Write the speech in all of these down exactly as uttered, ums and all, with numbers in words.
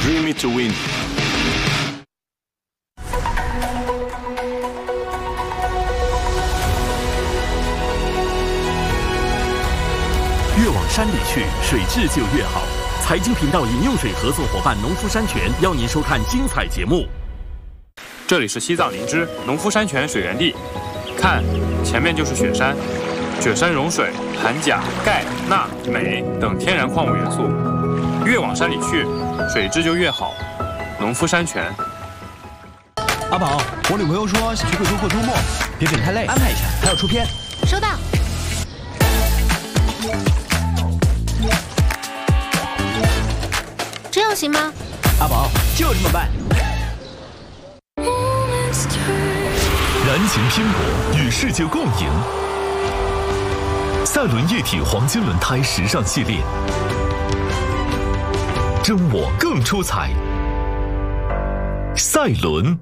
Dream it to win。 越往山里去，水质就越好。财经频道饮用水合作伙伴农夫山泉邀您收看精彩节目。 这里是西藏林芝农夫山泉水源地，看，前面就是雪山，雪山融水含钾、钙、钠、镁等天然矿物元素。越往山里去，水质就越好。农夫山泉。 阿宝，我女朋友说想去贵州过周末，别等太累，安排一下，还要出片。 收到。这样行吗？ 阿宝，就这么办。 燃情拼搏，与世界共赢。赛伦液体黄金轮胎时尚系列，争我更出彩。赛伦。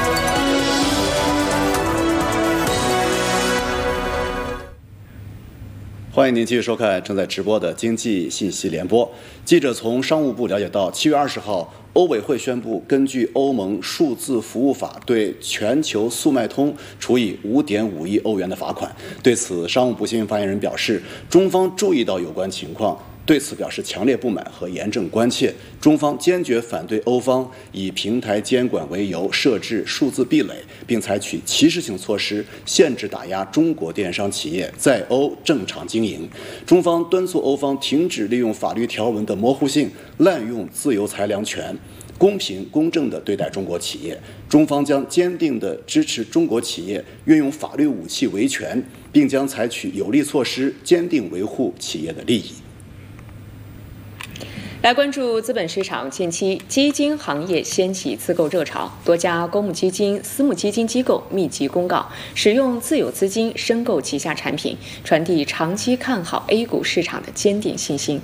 欢迎您继续收看正在直播的经济信息联播。记者从商务部了解到，七月二十号，欧委会宣布，根据欧盟数字服务法，对全球速卖通处以五点五亿欧元的罚款。对此，商务部新闻发言人表示，中方注意到有关情况，对此表示强烈不满和严正关切。中方坚决反对欧方以平台监管为由设置数字壁垒，并采取歧视性措施，限制打压中国电商企业在欧正常经营。中方敦促欧方停止利用法律条文的模糊性，滥用自由裁量权，公平公正地对待中国企业。中方将坚定地支持中国企业运用法律武器维权，并将采取有力措施，坚定维护企业的利益。 来关注资本市场，近期基金行业掀起自购热潮，多家公募基金、私募基金机构密集公告，使用自有资金申购旗下产品，传递长期看好 A 股市场的坚定信心。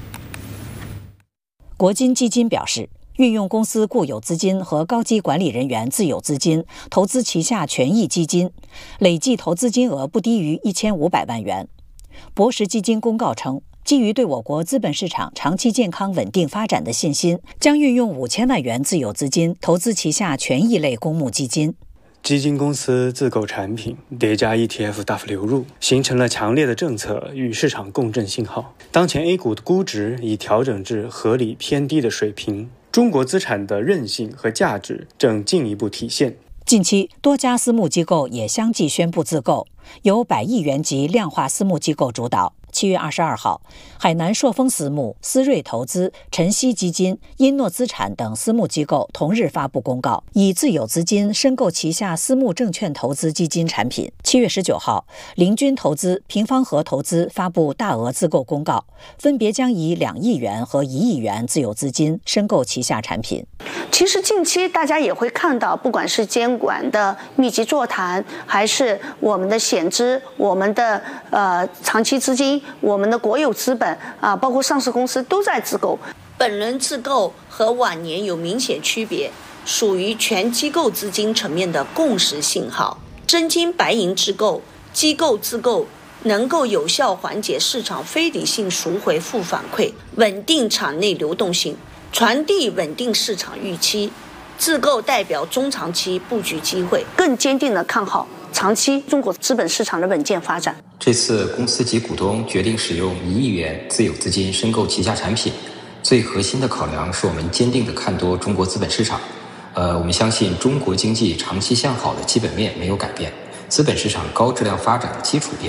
国金基金表示，运用公司固有资金和高级管理人员自有资金投资旗下权益基金，累计投资金额不低于一千五百万元。博时基金公告称，基于对我国资本市场长期健康稳定发展的信心，将运用五千万元自有资金投资旗下权益类公募基金。 基金公司自购产品叠加 E T F 大幅流入，形成了强烈的政策与市场共振信号。当前 A 股的估值已调整至合理偏低的水平，中国资产的韧性和价值正进一步体现。 近期，多家私募机构也相继宣布自购，由百亿元级量化私募机构主导。七月二十二号，海南朔丰私募、思瑞投资、晨曦基金、英诺资产等私募机构同日发布公告，以自有资金申购旗下私募证券投资基金产品。七月十九号，凌军投资、平方和投资发布大额自购公告，分别将以两亿元和一亿元自有资金申购旗下产品。 其实近期大家也会看到，不管是监管的密集座谈，还是我们的险资、我们的呃长期资金、我们的国有资本啊，包括上市公司都在自购。 本轮自购和往年有明显区别，属于全机构资金层面的共识信号。真金白银自购、机构自购能够有效缓解市场非理性赎回负反馈，稳定场内流动性，传递稳定市场预期。自购代表中长期布局机会， 更坚定地看好长期中国资本市场的稳健发展。 这次公司及股东决定使用一亿元自有资金申购旗下产品，最核心的考量是我们坚定地看多中国资本市场。呃，我们相信中国经济长期向好的基本面没有改变，资本市场高质量发展的基础变